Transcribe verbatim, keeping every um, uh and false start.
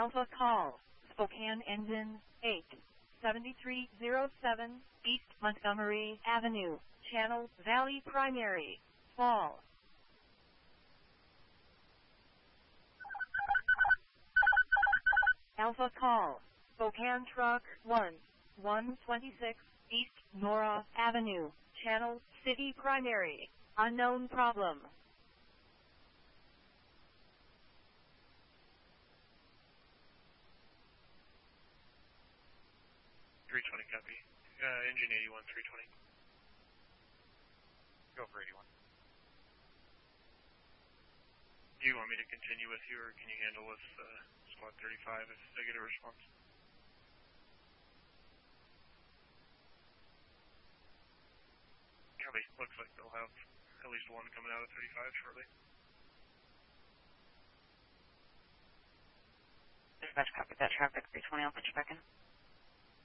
Alpha call, Spokane engine eight seven three zero seven, East Montgomery Avenue, Channel Valley Primary, Fall. Alpha call, Spokane truck one one twenty-six, East Nora Avenue, Channel City Primary, unknown problem. three twenty, copy. Uh, engine eighty-one, three twenty. Go for eighty-one. Do you want me to continue with you, or can you handle with uh, squad thirty-five if they get a response? Copy. Looks like they'll have at least one coming out of thirty-five shortly. Dispatch, copy that traffic, three twenty, I'll put you back in.